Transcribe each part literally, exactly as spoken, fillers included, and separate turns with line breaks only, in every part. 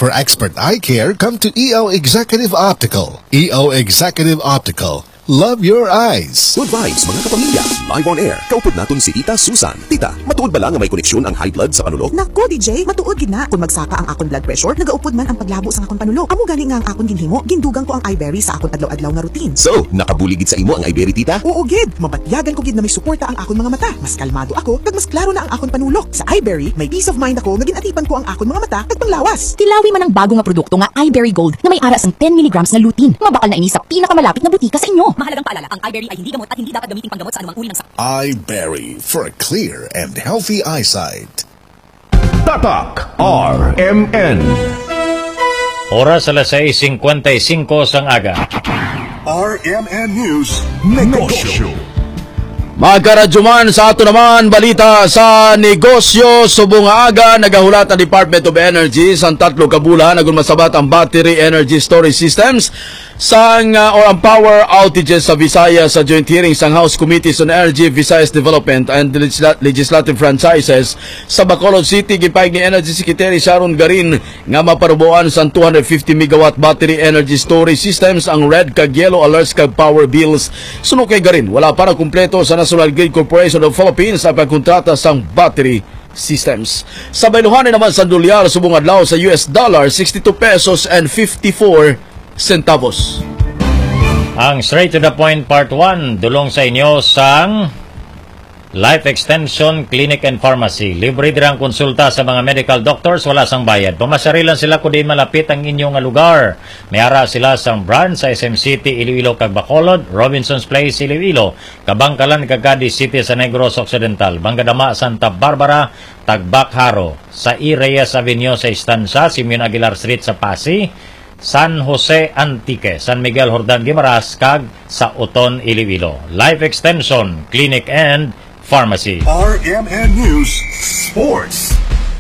For expert eye care, come to E O Executive Optical. E O Executive Optical. Love your eyes.
Good vibes, mga kapamilya. Live on air. Kaupod naton si Tita Susan. Tita, matuod ba lang nga may koneksyon ang high blood sa panulok?
Naku, D J, matuod gid na. Kung magsaka ang akon blood pressure, nagaupod man ang paglabo sa akon panulok. Amo gani nga ang akon ginhimo, gindugang ko ang iBerry sa akon adlaw-adlaw nga routine.
So, nakabuligid sa imo ang iBerry, Tita?
Oo, gid. Mabatyagan ko gid na may suporta ang akon mga mata. Mas kalmado ako, kag mas klaro na ang akon panulok. Sa iBerry, may peace of mind ako nga ginatipan ko ang akon mga mata kag panglawas.
Tilawi man ang bago nga produkto nga iBerry Gold na may aras ang ten milligrams na lutein. Mabakal na ini sa pinakamalapit na butika sa inyo.
Mahalagang paalala, ang iBerry ay hindi gamot at hindi dapat gamitin panggamot sa anumang uri ng sakit.
iBerry for a clear and healthy eyesight.
Tatak R M N.
Oras alas sais fifty-five sang aga.
R M N News Negosyo.
Magkaradyoman sa ato naman balita sa negosyo. Subong aga nagahulat ang Department of Energy sa tatlo ka bulan agon masabat ang battery energy storage systems sang uh, or ang power outages sa Visayas sa joint hearing sang House Committees on Energy, Visayas Development and Legislat- Legislative Franchises sa Bacolod City. Gipayag ni Energy Secretary Sharon Garin nga maparubuan sa two hundred fifty megawatt battery energy storage systems ang red kag yellow alerts kag power bills. Suno kay Garin, wala pa na kumpleto sa National Grid Corporation of Philippines sa pagkontrata sang battery systems. Sa bayluhan naman sa dolyar subong adlaw sa U S dollar sixty-two pesos and fifty-four centavos.
Ang straight to the point part one dulong sa inyo sang Life Extension Clinic and Pharmacy. Libre dirang konsulta sa mga medical doctors, wala sang bayad. Pumasarilan sila kung di malapit ang inyong lugar. Mayara sila sang branch sa S M City, Iloilo, kag Bacolod, Robinson's Place, Iloilo, Kabangkalan, Cagadi City sa Negros Occidental, Bangadama, Santa Barbara, Tagbak-Haro, sa E. Reyes Avenue sa Estancia, Simeon Aguilar Street sa Pasig, San Jose Antique, San Miguel Jordan Guimaras, kag sa Uton, Iloilo. Life Extension Clinic and Pharmacy.
R M N News Sports.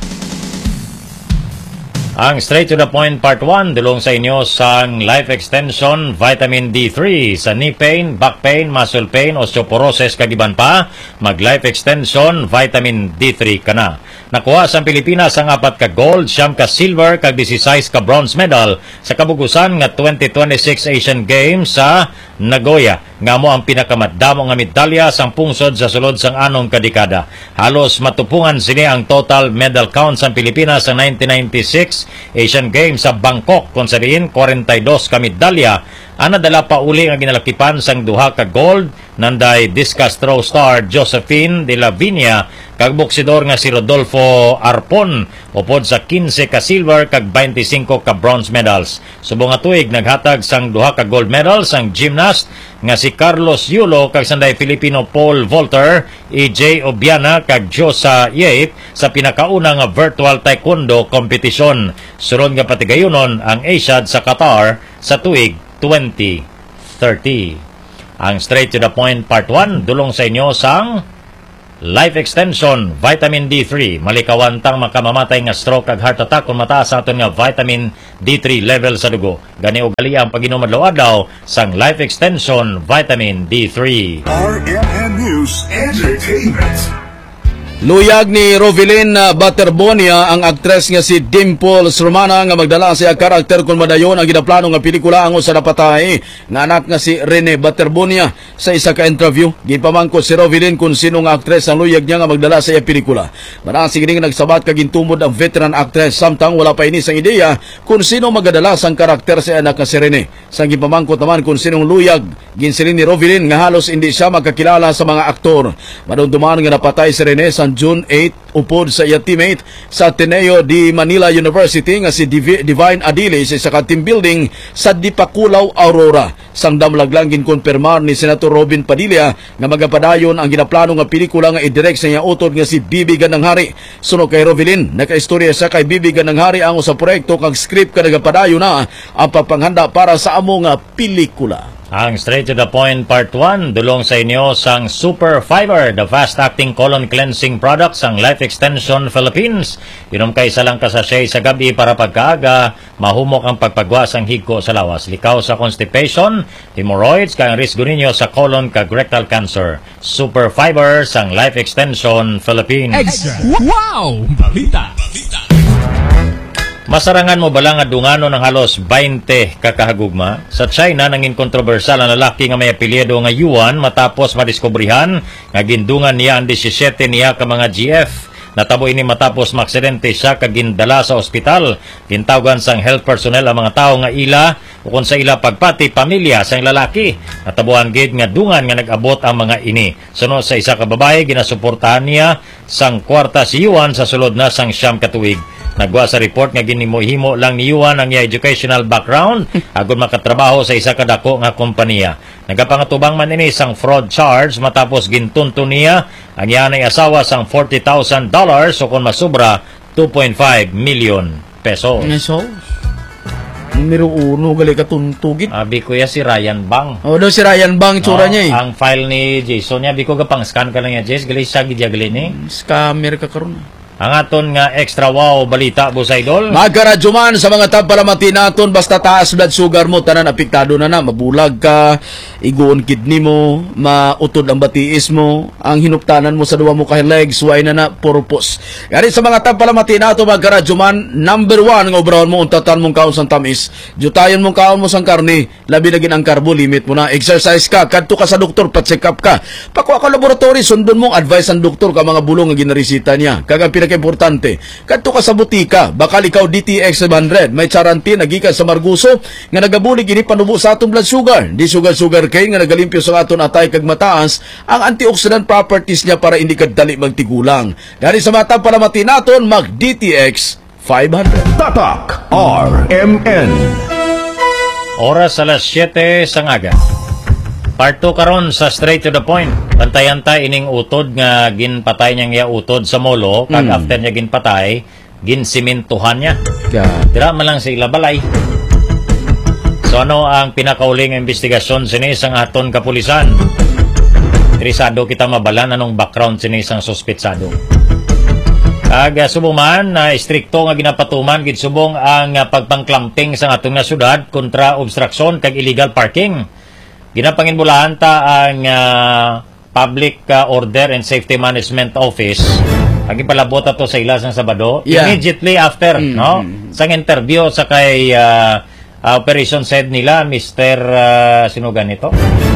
Ang straight to the point part one dulong sa inyo sang Life Extension Vitamin D three sa knee pain, back pain, muscle pain, osteoporosis kag iban pa. Mag Life Extension Vitamin D three kana. Nakuha sa Pilipinas ang apat ka gold, siyam ka silver kag sixteen ka bronze medal sa kabugusan nga twenty twenty-six Asian Games sa Nagoya. Nga mo ang pinakamadamo nga medalya sang pungsod sa sulod sang anong kadekada. Halos matupungan sini ang total medal count sa Pilipinas sa nineteen ninety-six Asian Games sa Bangkok kung sa diin forty-two ka medalya. Ana dala pa uli nga ginalakipan sang duha ka gold nanday discus throw star Josephine de la Viña kag boksidor nga si Rodolfo Arpon upod sa fifteen ka silver kag twenty-five ka bronze medals. Subong nga tuig naghatag sang duha ka gold medals sang gymnast nga si Carlos Yulo kag sanday Filipino Paul Volter, E J Obiana kag Josa Yate sa pinakauna nga virtual taekwondo kompetisyon. Sunod nga patigayonon ang Asiad sa Qatar sa tuig twenty thirty. Ang straight to the point part one dulong sa inyo sang Life Extension Vitamin D three. Malikawantang makamamatay nga stroke ag heart attack kung mataas aton nga vitamin D three level sa dugo. Gani og gali ang pag-inom adlaw-adlaw sang Life Extension Vitamin D three.
R M N News Entertainment.
Luyag ni Rovilyn Baterbonia ang aktres nga si Dimples Romana nga magdala siya karakter kung madayon ang ginaplano nga pelikula ang usa na patay nga anak nga si Rene Baterbonia. Sa isa ka interview gipamangkot si Rovilyn kung sino nga aktres ang luyag niya nga magdala sa iya pelikula. Marang sige nga nagsabat kag gintumod ang veteran actress samtang wala pa ini sang ideya kung sino magadala sang karakter sa anak nga si Rene. Sang gipamangkot naman kung sinong luyag ginsiling ni Rovilyn nga halos hindi siya magkakilala sa mga aktor. Madumduman nga napatay si Rene sa June eighth upod sa iya teammate sa Ateneo de Manila University nga si Div- Divine Adili sa isa ka team building sa Dipakulaw, Aurora. Sang damlaglang ginkonfirmar ni Senator Robin Padilla nga magapadayon ang ginaplano nga pelikula nga i-direct sa iya utod nga si Bibi Gananghari. Suno kay Rovilyn, nakaistorya sa kay Bibi Gananghari ang sa proyekto kag script ka nagapadayon na ang papanghanda para sa amo nga pelikula.
Ang straight to the point part one dulong sa inyo sang Super Fiber, the fast-acting colon cleansing product sang Life Extension Philippines. Inom kay isa lang ka sachet sa gabi para pagkaaga, mahumok ang pagpagwas ang higko sa lawas. Likaw sa constipation, hemorrhoids, kang risgo ninyo sa colon kag rectal cancer. Super Fiber sang Life Extension Philippines.
Extra! Wow! Balita! Balita!
Masarangan mo bala nga dungano ng halos twenty kakahagugma? Sa China, nangin kontrobersyal ang lalaki nga may apelyido nga Yuan matapos madiskubrihan nga gindungan niya ang seventeen niya ka mga G F. Natabo ini matapos maaksidente siya kagindala sa ospital. Gintawgan sang health personnel ang mga tao nga ila ukon sa ila pagpati pamilya sang lalaki. Natabuan gid nga dungan nga nag-abot ang mga ini. Sunod sa isa ka babae, ginasuportahan niya sang kwarta si Yuan sa sulod na sang siyam katuig. Nagwa sa report nga ginimo-himo lang ni Yuan ang iya educational background agon makatrabaho sa isa ka dako nga kompanya. Nagapangatubang man ini sang fraud charge matapos gintunto niya ang iya nay asawa sang forty thousand dollars o kung masubra two point five million pesos.
So, numero uno, gali ka tuntugit.
Abi ko ya si Ryan Bang.
O daw si Ryan Bang, tsura
No,
niya eh.
Ang file ni Jason niya, bi ko gapang scan ka lang ya, Jace. Gali siya gidyagali ni.
Scammer ka karon.
Ang aton nga extra wow balita, Boss Idol.
Magkaradyo man sa mga tabpalamati naton, basta taas blood sugar mo, tanan apektado na na, mabulag ka, iguon kidney mo, mautod ang batiis mo, ang hinuptanan mo sa duwa mo kay legs, way na na, purpose. Gani sa mga tabpalamati nato, magkaradyo man, number one, nga obrahon mo, untatan mong kaon sang tamis, jutayon mong kaon mo sang karne, labi na gin ang karbo, limit mo na, exercise ka, kadto ka sa doktor, pa-check up ka, pakuha ka laboratory, sundon mong advice ang doktor ka mga bulong nga ginarisita niya, kagang pinaka-importante, kadto ka sa butika, bakal ikaw D T X seven hundred, may charantin, nagikan sa Marguso, nga nagabulig ini panubo sa atong blood sugar, di sugar-sugar cane, nga nagalimpyo sa aton atay kag mataas, ang antioxidant properties niya para hindi ka dali magtigulang. Gani sa mata palamati naton, mag D T X five hundred.
Tatak R M N.
Oras alas siyete sa ngaga. Part two karon sa straight to the point. Pantay-antay ining utod nga ginpatay niyang iya utod sa molo, kag
Mm.
after niya ginpatay, ginsimintuhan niya.
Yeah.
Dira man lang sa ilabalay. So ano ang pinakauling investigasyon sini sang aton kapulisan? Trisado kita mabalan anong background sini sang suspetsado. Kag uh, subong man na uh, istrikto nga ginapatuman gid subong ang uh, pagpangklamping sa aton nga syudad kontra obstruction kag illegal parking. Ginapanginbulahan ta ang uh, Public uh, Order and Safety Management Office. Ang ipalabot ato sa ila sang Sabado.
Yeah.
Immediately after,
Mm.
no? Sang interview sa kay uh, uh, Operations Head nila, Mister Uh, sino ganito?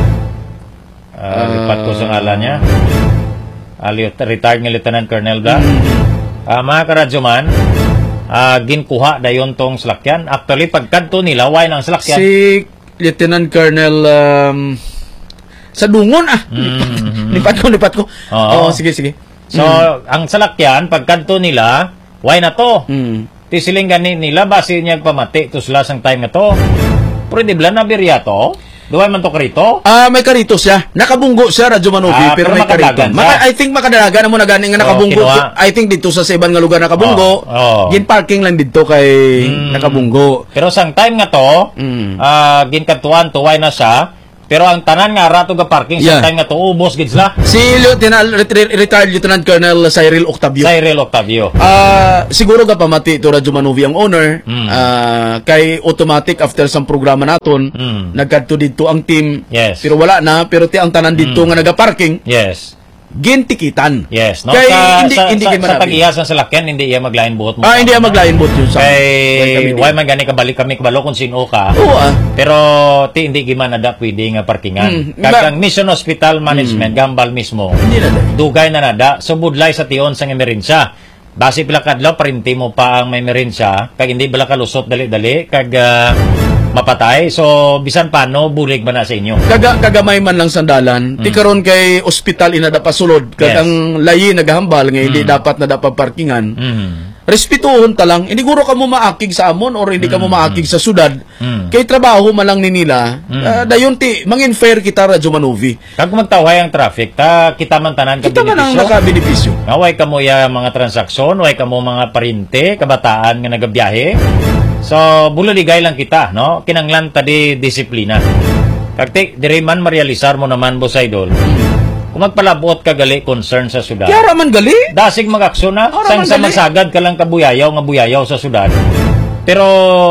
Uh, uh, lipat ko sa ngalan niya. Uh, retired nga Lieutenant Colonel Bla. Uh, mga karadyoman, uh, ginkuha dayon tong salakyan. Actually, pagkadto nila, why nang salakyan?
Si Lieutenant Colonel um, sa Dungon ah.
Mm-hmm.
Lipat ko, lipat ko.
Oo.
Oh, sige, sige.
So, ang salakyan, pagkanto nila, why na to?
Mm.
Tisiling gani nila, basi niya pamati, to sila sang time na to. Pero di bala na birya to? Duway man to karito?
Ah, may karito siya. Nakabunggo siya, Radyo Manovi,
Ah,
pero
pero
may karito.
makadagan siya.
Maka, I think makadalagan na mo na gani nga
Oo,
nakabunggo.
kinuha.
I think dito sa, sa ibang nga lugar nakabunggo.
Oo, oo.
Gin parking lang dito kay
Mm.
nakabunggo.
Pero sang time nga to,
Mm.
ah, ginkantuan, tuway na siya. Pero ang tanan nga, rato ga parking,
Yeah.
sang time nga to, ubos gid sila.
Si Lieutenant, ret- retired Lieutenant Colonel Cyril Octavio.
Cyril Octavio.
Ah, siguro ka pamati ito Radyo Manovi ang owner.
Mm.
Ah, kay automatic after sa programa naton,
Mm.
nagkadto dito ang team.
Yes.
Pero wala na, pero ti ang tanan dito nga nagaparking,
Yes.
gintikitan.
Yes. No?
Kay
sa,
hindi
sa,
hindi
sa,
gid
sa
manabi.
pag-ihas ng salakyan, hindi iya maglain buhot mo.
Ah, hindi ang maglain bot yun sa.
Kay, why man gani kabalik kami kabalo kung sino ka.
Oo ah.
Pero ti hindi giman ada pwede nga parkingan.
Mm,
Kag
ba-
ang Mission Hospital Management gambal mismo.
Hindi na dahil.
Dugay na nada so budlay sa tion sang emerensya. Base pila kadlaw parinti mo pa ang may emerensya kag hindi bala kalusot dali-dali kag ah, mapatay. So bisan paano bulig man na sa inyo.
Kaga, kagamay man lang sandalan. Ti karon kay ospital ina dapat sulod. Kag
Yes.
ang layi nagahambal nga hindi dapat na dapat parkingan.
Mm.
Respetuhon ta lang. Hindi guro ka mo maakig sa amon or hindi ka mo maakig sa syudad.
Mm.
Kay trabaho man lang ni nila. Ah, dayon ti mangin fair kita Radyo Manovi.
Kag magtawhay ang traffic ta kita man tanan kag
Kita man ang
benepisyo.
nakabenepisyo.
Nga, way ka mo ya mga transaksyon, way ka mo mga parinte, kabataan nga nagabiyahe. So, bulaligay lang kita, no? Kinanglan ta di disiplina. Kagtik, diri man marealisar mo naman, Boss Idol. Kung magpalabot ka gali concern sa syudad,
Kaya man gali.
dasig mag-aksyon na,
Ora
sang
man
sa
gali.
masagad ka lang kabuyayaw, nga buyayaw sa syudad. Pero,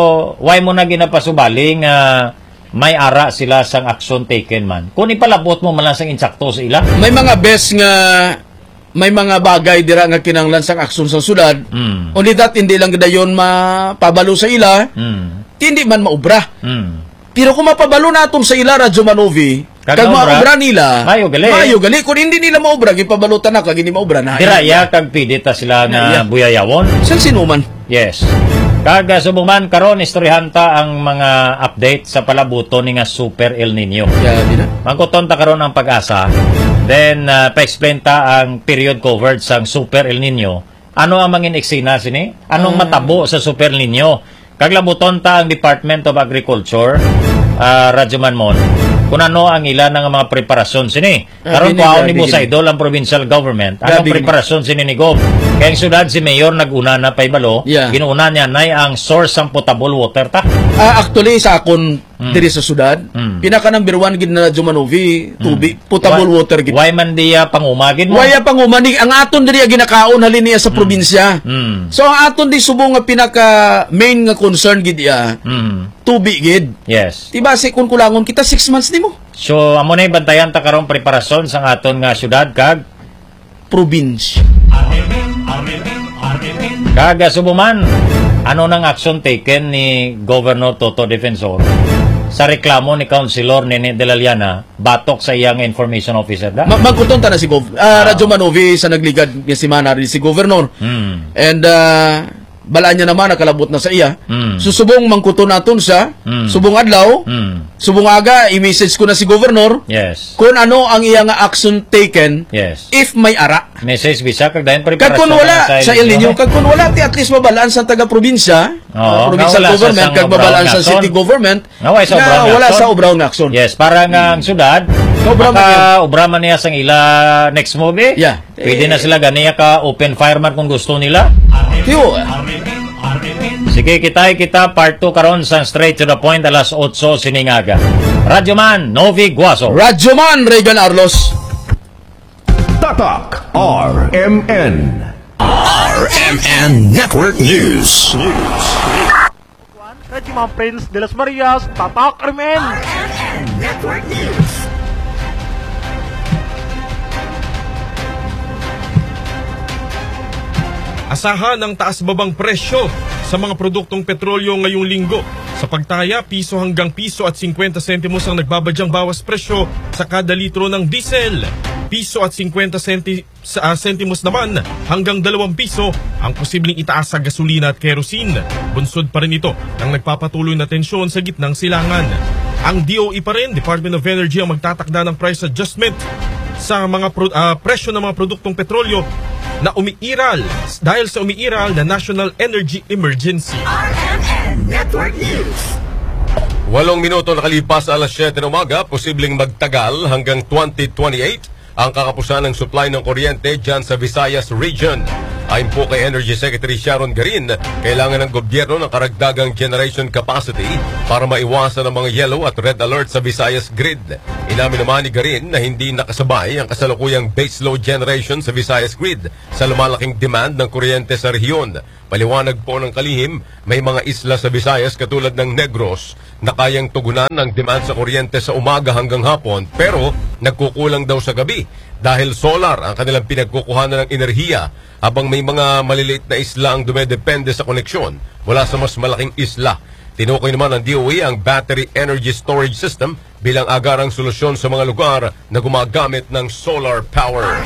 why mo na ginapasubali nga may ara sila sang action taken man. Kung ipalabot mo man lang sang insakto sa ila,
May mga best nga may mga bagay dira nga kinahanglan sang aksyon sa syudad.
Mm.
Only that hindi lang gadayon mapabalo sa ila,
Mm.
hindi man maubra.
Mm.
Pero kung mapabalo naton sa ila Radyo Manovi,
Kag
kag
maubra,
maubra nila,
mayo gali.
Mayo gali. Kung hindi nila maubra, gipabalutan na kag hindi maubra na.
Diraya kag pidita sila nga
Yeah.
buyayawon.
San sinuman?
Yes. Kag uh, subuman karon istoryahanta ang mga update sa palabuto ni nga Super El Nino.
Ya, di na.
Mangkuton ta karon ang pag-asa. Then uh, pa-explain ta ang period covered sa Super El Nino. Ano ang mangin eksena sini? Anong
Ah.
matabo sa Super El Nino? Kag labuton ta ang Department of Agriculture, uh, Radyo Manmon, kung ano ang ilan ng mga preparasyon sini.
Ah,
Karon
gini,
kuhaon
grabe,
ni mo sa
gini.
idol ang provincial government. Anong
Grabe, gini.
preparasyon sini ni Gob? Kaya ang syudad si Mayor nag-una na paibalo,
Yeah.
ginuuna niya na ang source ng potable water ta.
Ah, actually sa akon diri sa syudad,
Mm.
pinaka number one gid na Radyo Manovi, tubig, potable
Wa-
water gid.
Why man diya pangumagin mo?
Waya pang umani ang aton diri ginakaon halin niya sa probinsya.
Mm.
So ang aton di subong nga pinaka main nga concern gid iya,
Mm.
tubig gid.
Yes.
Diba si kun kulangon kita six months nimo
So amo na bantayan ta karon preparasyon sa aton nga syudad kag
probinsya.
kag uh, subuman. Ano nang action taken ni Governor Toto Defensor sa reklamo ni Councilor Nene de la Llana batok sa iyang information officer da?
Ma- Magkuton ta na si Gov. Uh, Radyo Manovi sa nagligad nga si Mana rin si Governor.
Mm.
And uh, bala niya naman nakalabot na sa iya.
Mm.
Susubong mangkuton naton siya.
Mm.
Subong adlaw.
Mm.
Subong aga i-message ko na si Governor
Yes.
kung ano ang iyang action taken
Yes.
if may ara.
Message bisa kag dayon
Kag
preparasyon.
kung wala
na
sa El Nino, kag kung wala ti at least mabalaan sa taga probinsya,
Oo,
uh, provincial
nga wala sa
government,
sang
kag mabalaan
obrahon
sa
nga
city
action.
government,
Nga wala sa
nga
obrahon nga
wala
action.
sa obrahon nga action.
Yes, para nga ang syudad,
Obra man yan.
maka obra man niya sang ila next movie.
Yeah.
Pwede na sila ganiya ka open fire man kung gusto nila.
Tiyo,
Sige, kitay kita part two karon sang straight to the point alas eight siningaga. Radyo Man, Novi Guaso.
Radyoman Regan Arlos.
Tatak R M N.
R M N Network News.
Kaya mga Prince de las Marias, Tatak R M N.
Asahan ang taas-babang presyo sa mga produktong petrolyo ngayong linggo. Sa pagtaya, piso hanggang piso at fifty sentimos ang nagbabadyang bawas presyo sa kada litro ng diesel. Piso at fifty centi, uh, sentimos naman hanggang dalawang piso ang posibleng itaas sa gasolina at kerosene. Bunsod pa rin ito ng nagpapatuloy na tensyon sa gitnang silangan. Ang D O E pa rin, Department of Energy, ang magtatakda ng price adjustment sa mga pro, uh, presyo ng mga produktong petrolyo na umiiral dahil sa umiiral na National Energy Emergency.
Walong minuto nakalipas alas siyete ng umaga, posibleng magtagal hanggang twenty twenty-eight ang kakapusan ng supply ng kuryente dyan sa Visayas Region. Ayon po kay Energy Secretary Sharon Garin, kailangan ng gobyerno ng karagdagang generation capacity para maiwasan ang mga yellow at red alert sa Visayas grid. Inamin naman ni Garin na hindi nakasabay ang kasalukuyang baseload generation sa Visayas grid sa lumalaking demand ng kuryente sa rehiyon. Paliwanag po ng kalihim, may mga isla sa Visayas katulad ng Negros na kayang tugunan ng demand sa kuryente sa umaga hanggang hapon pero nagkukulang daw sa gabi dahil solar ang kanilang pinagkukuhanan ng enerhiya habang may mga maliliit na isla ang dumedepende sa koneksyon mula sa mas malaking isla. Tinukoy naman ng D O E ang Battery Energy Storage System bilang agarang solusyon sa mga lugar na gumagamit ng solar power.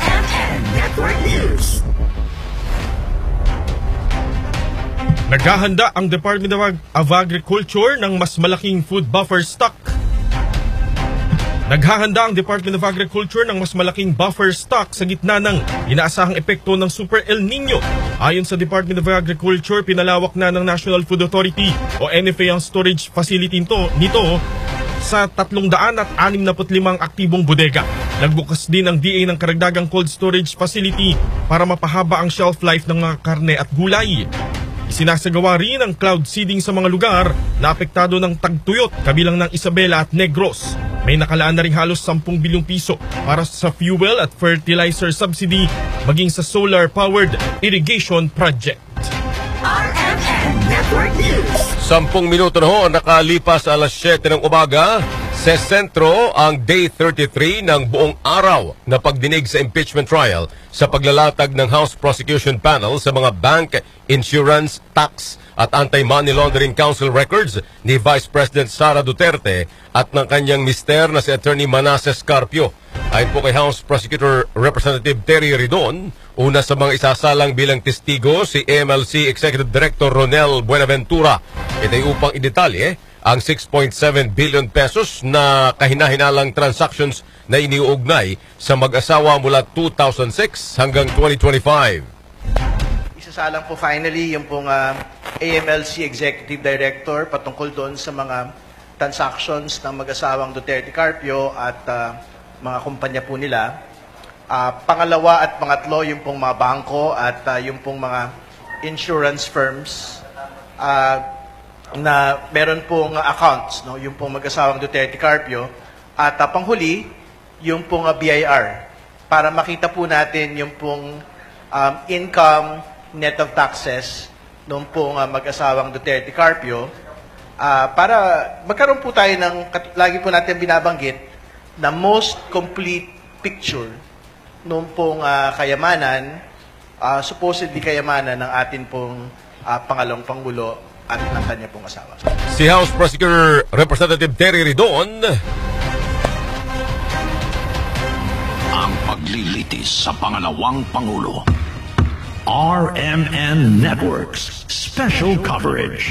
Naghahanda ang Department of, Ag- of Agriculture ng mas malaking food buffer stock. Naghahanda ang Department of Agriculture ng mas malaking buffer stock sa gitna ng inaasahang epekto ng Super El Nino. Ayon sa Department of Agriculture, pinalawak na ng National Food Authority o N F A ang storage facility nito, nito sa tatlong daan at anim na limang aktibong bodega. Nagbukas din ang D A ng karagdagang cold storage facility para mapahaba ang shelf life ng mga karne at gulay. Isinasagawa rin ang cloud seeding sa mga lugar na apektado ng tagtuyot kabilang ng Isabela at Negros. May nakalaan na rin halos ten bilyong piso para sa fuel at fertilizer subsidy maging sa solar-powered irrigation project.
Sampung minuto na ho nakalipas alas siyete ng umaga. Sa sentro ang Day thirty-three ng buong araw na pagdinig sa impeachment trial sa paglalatag ng House Prosecution Panel sa mga bank, insurance, tax at Anti-Money Laundering Council records ni Vice President Sara Duterte at ng kanyang mister na si Attorney Manasseh Carpio. Ayon po kay House Prosecutor Representative Terry Ridon, una sa mga isasalang bilang testigo si A M L C Executive Director Ronel Buenaventura. Ito ay upang idetalye ang six point seven billion pesos na kahinahinalang transactions na iniuugnay sa mag-asawa mula two thousand six hanggang twenty twenty-five.
Isasalang po finally yung pong uh, A M L C Executive Director patungkol doon sa mga transactions ng mag-asawang Duterte Carpio at uh, mga kumpanya po nila. Uh, pangalawa at pangatlo yung pong mga bangko at uh, yung pong mga insurance firms uh, na meron pong accounts, no? Yung pong mag-asawang Duterte Carpio. At uh, panghuli, yung pong uh, B I R. Para makita po natin yung pong um, income net of taxes nung pong uh, mag-asawang Duterte Carpio. Uh, para magkaroon po tayo ng, lagi po natin binabanggit, na most complete picture nung pong uh, kayamanan, uh, supposedly kayamanan ng atin pong uh, pangalawang Pangulo at ng kanya pong asawa.
Si House Prosecutor Representative Terry Ridon.
Ang paglilitis sa pangalawang Pangulo. R M N Networks Special Coverage.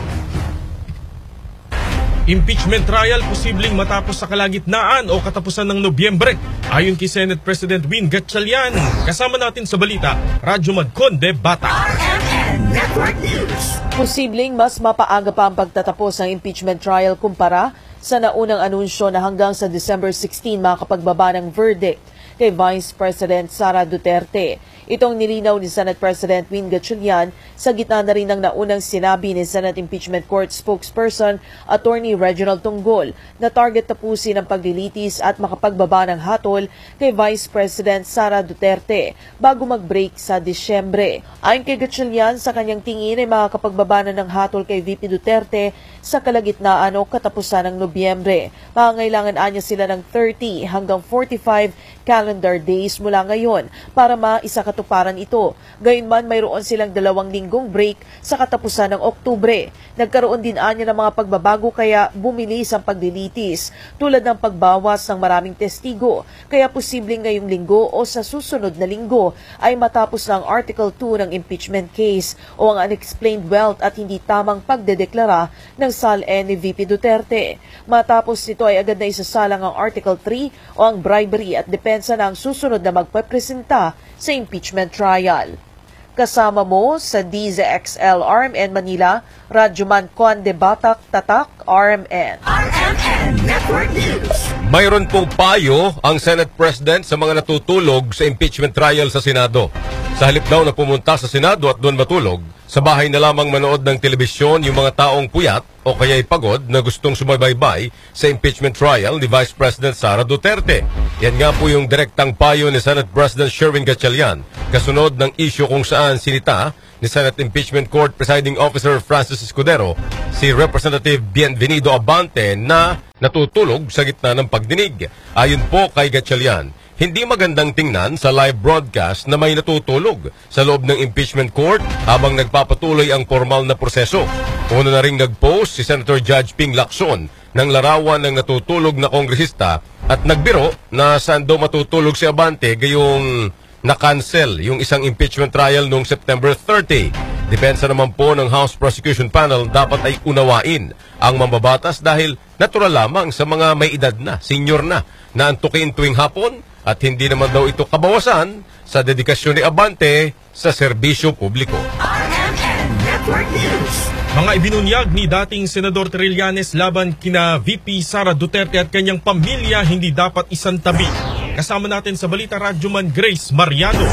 Impeachment trial posibleng matapos sa kalagitnaan o katapusan ng Nobyembre. Ayon kay Senate President Win Gatchalian. Kasama natin sa balita, Radyo Madconde, Bata.
R M N Network News. Posibleng mas mapaaga pa ang pagtatapos ng impeachment trial kumpara sa naunang anunsyo na hanggang sa December sixteen makapagbaba ng verdict kay Vice President Sara Duterte. Itong nilinaw ni Senate President Win Gatchalian sa gitna na rin ng naunang sinabi ni Senate Impeachment Court spokesperson Attorney Reginald Tunggol na target tapusin ang paglilitis at makapagbaba ng hatol kay Vice President Sara Duterte bago mag-break sa Disyembre. Ayon kay Gatchalian, sa kanyang tingin ay makakapagbaba na ng hatol kay V P Duterte sa kalagitnaan o katapusan ng Nobyembre. Mangangailangan anya sila ng thirty hanggang forty-five calendar days mula ngayon para maisakatuparan ito. Gayunman, mayroon silang dalawang linggong break sa katapusan ng Oktubre. Nagkaroon din anya ng mga pagbabago kaya bumilis ang paglilitis, tulad ng pagbawas ng maraming testigo. Kaya posibleng ngayong linggo o sa susunod na linggo ay matapos ng Article two ng impeachment case o ang unexplained wealth at hindi tamang pagdedeklara ng S A L N ni V P Duterte. Matapos nito ay agad na isasalang ang Article three o ang bribery at depensa na ang susunod na magpapresenta sa impeachment trial. Kasama mo sa D Z X L R M N Manila, Radyo Madconde, Batak, Tatak, R M N.
R M N Network News.
Mayroon pong payo ang Senate President sa mga natutulog sa impeachment trial sa Senado. Sa halip daw na pumunta sa Senado at doon matulog, sa bahay na lamang manood ng telebisyon yung mga taong puyat o kaya'y pagod na gustong sumabaybay sa impeachment trial ni Vice President Sara Duterte. Yan nga po yung direktang payo ni Senate President Sherwin Gatchalian kasunod ng issue kung saan sinita ni Senate Impeachment Court Presiding Officer Francis Escudero si Representative Bienvenido Abante na natutulog sa gitna ng pagdinig. Ayon po kay Gatchalian, hindi magandang tingnan sa live broadcast na may natutulog sa loob ng impeachment court habang nagpapatuloy ang formal na proseso. Una na ring nag-post si Senator Judge Ping Lacson ng larawan ng natutulog na kongresista at nagbiro na saan daw matutulog si Abante gayong na-cancel yung isang impeachment trial noong September thirtieth. Depensa naman po ng House Prosecution Panel dapat ay unawain ang mambabatas dahil natural lamang sa mga may edad na, senior na, na antukin tuwing hapon at hindi naman daw ito kabawasan sa dedikasyon ni Abante sa serbisyo publiko.
R M N Network News.
Mga ibinunyag ni dating Senador Trillanes laban kina V P Sara Duterte at kanyang pamilya hindi dapat isantabi. Kasama natin sa Balita Radyoman Grace Mariano.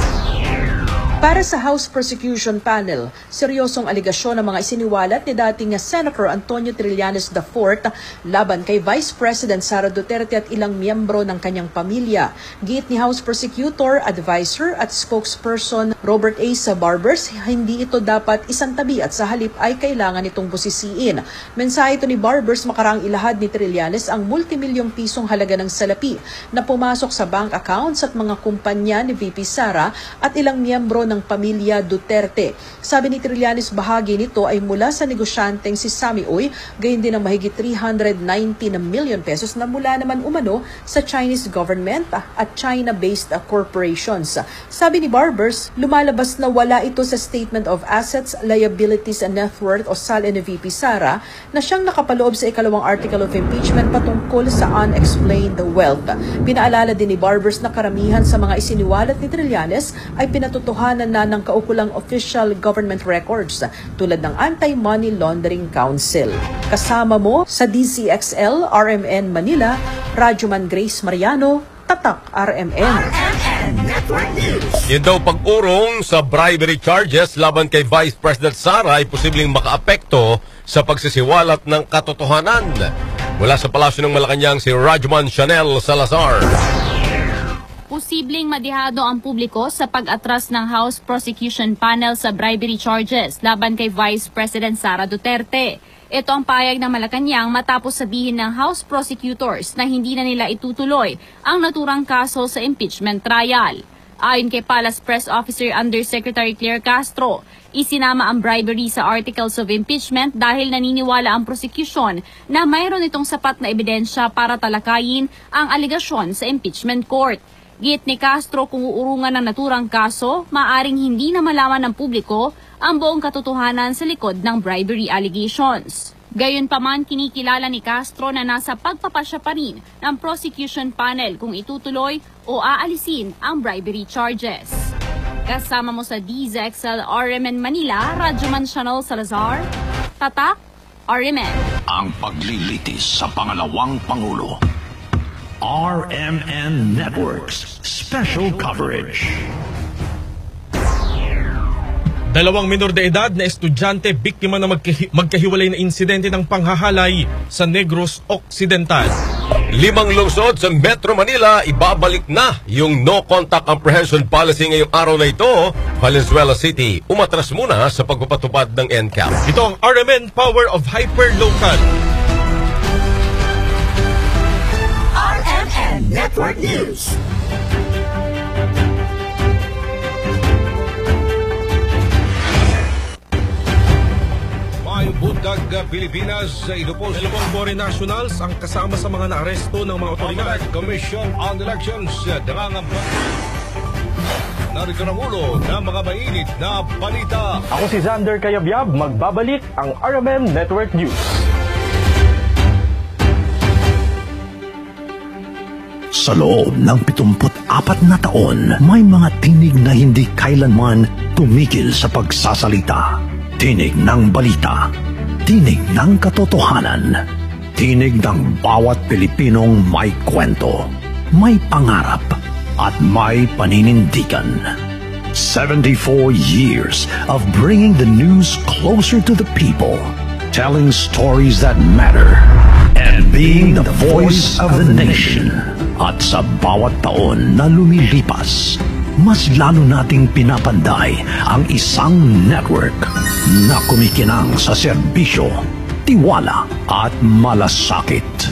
Para sa House Prosecution Panel, seryosong aligasyon ang mga isiniwalat ni dating Senator Antonio Trillanes the fourth laban kay Vice President Sara Duterte at ilang miyembro ng kanyang pamilya. Giit ni House Prosecutor, Advisor at Spokesperson Robert A. sa Barbers, hindi ito dapat isang tabi at sa halip ay kailangan itong busisiin. Mensahe ito ni Barbers makaraang ilahad ni Trillanes ang multimilyong pisong halaga ng salapi na pumasok sa bank accounts at mga kumpanya ni V P Sara at ilang miyembro ng pamilya Duterte. Sabi ni Trillanes, bahagi nito ay mula sa negosyanteng si Sammy Uy, gayon din ang mahigit three hundred ninety na million pesos na mula naman umano sa Chinese government at China-based corporations. Sabi ni Barbers, lumalabas na wala ito sa Statement of Assets, Liabilities and Net Worth o S A L ni V P Sara na siyang nakapaloob sa ikalawang article of impeachment patungkol sa unexplained wealth. Pinaalala din ni Barbers na karamihan sa mga isiniwalat ni Trillanes ay pinatotohanan na ng kaukulang official government records tulad ng Anti-Money Laundering Council. Kasama mo sa D C X L, R M N Manila, Radyoman Grace Mariano, Tatak R M N.
Yun daw pag-urong sa bribery charges laban kay Vice President Sara ay posibleng makaapekto sa pagsisiwalat ng katotohanan. Mula sa Palasyo ng Malacanang, si Radyoman Chanel Salazar.
Posibleng madihado ang publiko sa pag-atras ng House Prosecution Panel sa bribery charges laban kay Vice President Sara Duterte. Ito ang payag ng Malacanang matapos sabihin ng House prosecutors na hindi na nila itutuloy ang naturang kaso sa impeachment trial. Ayon kay Palace Press Officer Undersecretary Claire Castro, isinama ang bribery sa articles of impeachment dahil naniniwala ang prosecution na mayroon itong sapat na ebidensya para talakayin ang aligasyon sa impeachment court. Git ni Castro, kung uurungan ng naturang kaso, maaring hindi na malaman ng publiko ang buong katotohanan sa likod ng bribery allegations. Gayunpaman, kinikilala ni Castro na nasa pagpapasya pa rin ng prosecution panel kung itutuloy o aalisin ang bribery charges. Kasama mo sa D Z X L R M N Manila, Radyoman Chanel Salazar, Tatak R M N.
Ang paglilitis sa pangalawang Pangulo. R M N Networks Special Coverage.
Dalawang minor de edad na estudyante biktima ng magkahi- magkahiwalay na insidente ng panghahalay sa Negros Occidental.
Limang lungsod sa Metro Manila, ibabalik na yung no-contact apprehension policy ngayong araw na ito. Valenzuela City, umatras muna sa pagpapatupad ng N C A P.
Ito ang R M N Power of Hyperlocal.
R M N Network News.
May bundag Pilipinas sa Ilocos. Dalawang foreign nationals ang kasama sa mga naaresto ng mga otoridad.
Commission on Elections nangangamba. Narito na mulo ng mga mainit na balita.
Ako si Xander Kayabyab, magbabalik ang R M N Network News.
Sa loob ng pitungput apat na taon, may mga tinig na hindi kailanman tumigil sa pagsasalita. Tinig ng balita, tinig ng katotohanan, tinig ng bawat Pilipinong may kwento, may pangarap, at may paninindigan. seventy-four years of bringing the news closer to the people, telling stories that matter, and being the voice of the nation. At sa bawat taon na lumilipas, mas lalo nating pinapanday ang isang network na kumikinang sa serbisyo, tiwala at malasakit.